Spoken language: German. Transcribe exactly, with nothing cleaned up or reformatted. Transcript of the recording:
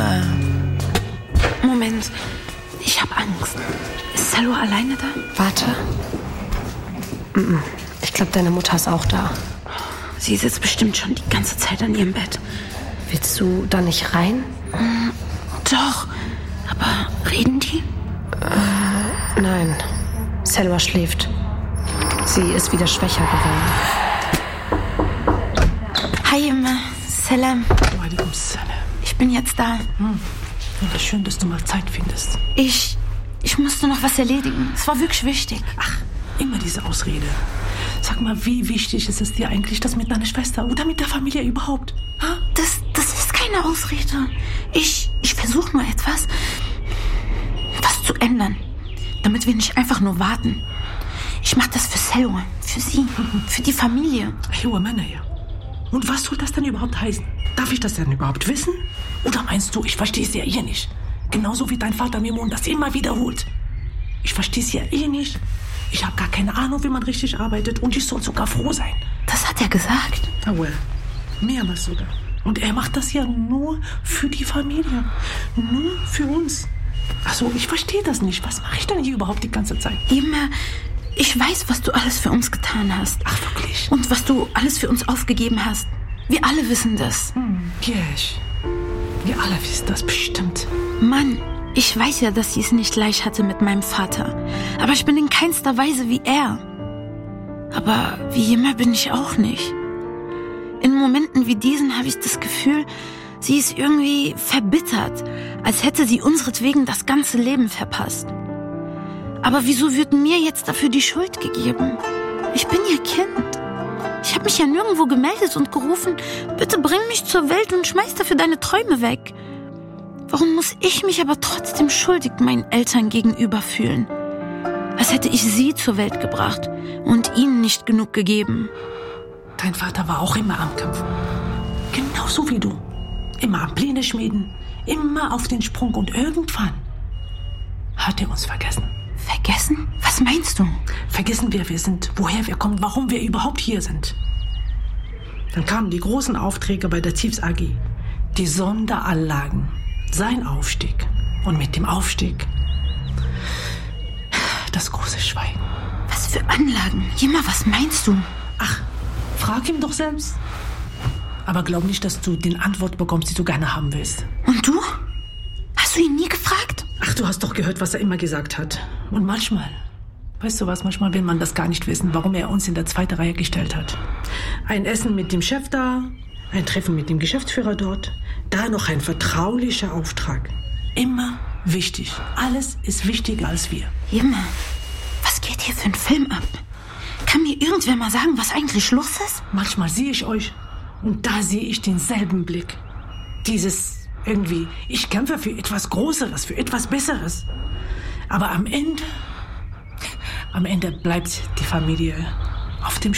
Ruhe. Moment, ich habe Angst. Ist Salwa alleine da? Warte. Ich glaube, deine Mutter ist auch da. Sie sitzt bestimmt schon die ganze Zeit an ihrem Bett. Willst du da nicht rein? Doch, aber reden die? Äh, nein. Salwa schläft. Sie ist wieder schwächer geworden. Hi, Imma. Salam. Walaikum Salam. Ich bin jetzt da. Hm. Ja, schön, dass du mal Zeit findest. Ich, ich musste noch was erledigen. Es war wirklich wichtig. Ach, immer diese Ausrede. Sag mal, wie wichtig ist es dir eigentlich, das mit deiner Schwester oder mit der Familie überhaupt? Ha? Das, das ist keine Ausrede. Ich, ich versuche nur etwas, was zu ändern, damit wir nicht einfach nur warten. Ich mache das für Salwa, für sie, für die Familie. Junge Männer, ja. Und was soll das denn überhaupt heißen? Darf ich das denn überhaupt wissen? Oder meinst du, ich verstehe es ja eh nicht? Genauso wie dein Vater Mimun das immer wiederholt. Ich verstehe es ja eh nicht. Ich habe gar keine Ahnung, wie man richtig arbeitet. Und ich soll sogar froh sein. Das hat er gesagt. Ah, well. Mehrmals sogar. Und er macht das ja nur für die Familie. Nur für uns. Also, ich verstehe das nicht. Was mache ich denn hier überhaupt die ganze Zeit? Immer, ich weiß, was du alles für uns getan hast. Ach, wirklich? Und was du alles für uns aufgegeben hast. Wir alle wissen das. Hm, yes. Wir alle wissen das bestimmt. Mann, ich weiß ja, dass sie es nicht leicht hatte mit meinem Vater. Aber ich bin in keinster Weise wie er. Aber wie immer bin ich auch nicht. In Momenten wie diesen habe ich das Gefühl, sie ist irgendwie verbittert, als hätte sie unseretwegen das ganze Leben verpasst. Aber wieso wird mir jetzt dafür die Schuld gegeben? Ich bin ihr Kind. Ich habe mich ja nirgendwo gemeldet und gerufen, bitte bring mich zur Welt und schmeiß dafür deine Träume weg. Warum muss ich mich aber trotzdem schuldig meinen Eltern gegenüber fühlen? Als hätte ich sie zur Welt gebracht und ihnen nicht genug gegeben. Dein Vater war auch immer am Kämpfen. Genauso wie du. Immer am Pläne schmieden, immer auf den Sprung und irgendwann hat er uns vergessen. Vergessen? Was meinst du? Vergessen, wer wir sind, woher wir kommen, warum wir überhaupt hier sind. Dann kamen die großen Aufträge bei der Tiefs A G, die Sonderanlagen, sein Aufstieg und mit dem Aufstieg das große Schweigen. Was für Anlagen? Jemma, was meinst du? Ach, frag ihn doch selbst. Aber glaub nicht, dass du den Antwort bekommst, die du gerne haben willst. Und du? Hast du ihn nie gefragt? Ach, du hast doch gehört, was er immer gesagt hat. Und manchmal, weißt du was, manchmal will man das gar nicht wissen, warum er uns in der zweite Reihe gestellt hat. Ein Essen mit dem Chef da, ein Treffen mit dem Geschäftsführer dort, da noch ein vertraulicher Auftrag. Immer wichtig. Alles ist wichtiger als wir. Jemma, was geht hier für ein Film ab? Kann mir irgendwer mal sagen, was eigentlich los ist? Manchmal sehe ich euch und da sehe ich denselben Blick. Dieses irgendwie, ich kämpfe für etwas Größeres, für etwas Besseres. Aber am Ende, am Ende bleibt die Familie auf dem